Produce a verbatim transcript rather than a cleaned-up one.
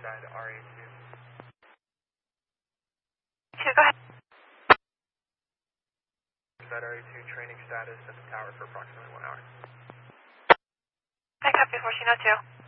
side R A two. Two, go ahead. Side R A two, training status at the tower for approximately one hour. I copy fourteen oh two.